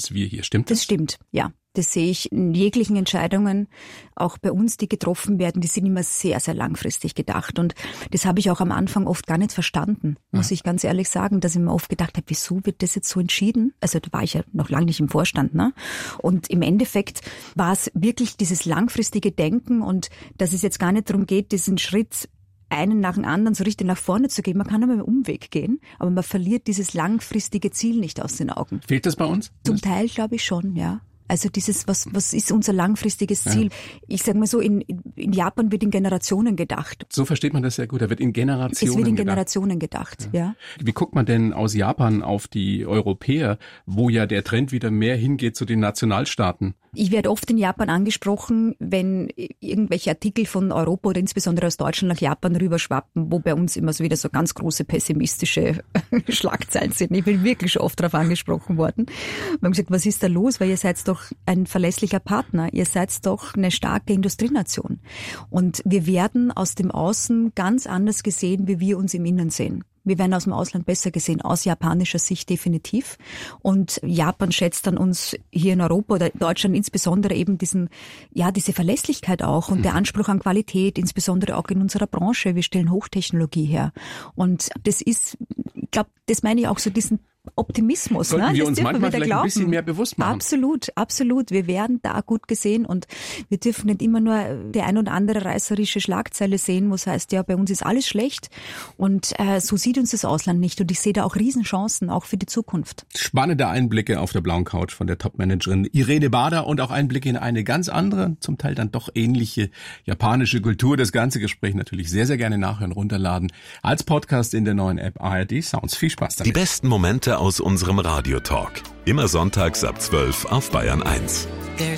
als wir hier. Stimmt das? Das stimmt, ja. Das sehe ich in jeglichen Entscheidungen, auch bei uns, die getroffen werden, die sind immer sehr, sehr langfristig gedacht. Und das habe ich auch am Anfang oft gar nicht verstanden, muss ich ganz ehrlich sagen, dass ich mir oft gedacht habe, wieso wird das jetzt so entschieden? Also da war ich ja noch lange nicht im Vorstand, ne? Und im Endeffekt war es wirklich dieses langfristige Denken und dass es jetzt gar nicht darum geht, diesen Schritt einen nach dem anderen so richtig nach vorne zu gehen. Man kann aber einen Umweg gehen, aber man verliert dieses langfristige Ziel nicht aus den Augen. Fehlt das bei uns? Zum Teil glaube ich schon, ja. Also dieses, was ist unser langfristiges Ziel? Ja. Ich sage mal so, in Japan wird in Generationen gedacht. So versteht man das sehr gut. Da wird in Generationen gedacht. Es wird in Generationen gedacht, ja. Wie guckt man denn aus Japan auf die Europäer, wo ja der Trend wieder mehr hingeht zu den Nationalstaaten? Ich werde oft in Japan angesprochen, wenn irgendwelche Artikel von Europa oder insbesondere aus Deutschland nach Japan rüberschwappen, wo bei uns immer so wieder so ganz große pessimistische Schlagzeilen sind. Ich bin wirklich schon oft darauf angesprochen worden. Wir haben gesagt, was ist da los? Weil ihr seid doch ein verlässlicher Partner. Ihr seid doch eine starke Industrienation. Und wir werden aus dem Außen ganz anders gesehen, wie wir uns im Innen sehen. Wir werden aus dem Ausland besser gesehen, aus japanischer Sicht definitiv. Und Japan schätzt an uns hier in Europa oder Deutschland insbesondere eben diese Verlässlichkeit auch und der Anspruch an Qualität, insbesondere auch in unserer Branche. Wir stellen Hochtechnologie her. Und das ist, ich glaube, das meine ich auch so diesen Optimismus. Sollten wir das uns manchmal vielleicht ein bisschen mehr bewusst machen. Absolut, absolut. Wir werden da gut gesehen und wir dürfen nicht immer nur die ein oder andere reißerische Schlagzeile sehen, wo es heißt, ja, bei uns ist alles schlecht und so sieht uns das Ausland nicht und ich sehe da auch Riesenchancen, auch für die Zukunft. Spannende Einblicke auf der blauen Couch von der Topmanagerin Irene Bader und auch Einblicke in eine ganz andere, zum Teil dann doch ähnliche japanische Kultur. Das ganze Gespräch natürlich sehr, sehr gerne nachhören, runterladen als Podcast in der neuen App ARD Sounds. Viel Spaß damit. Die besten Momente aus unserem Radiotalk. Immer sonntags ab 12 auf Bayern 1.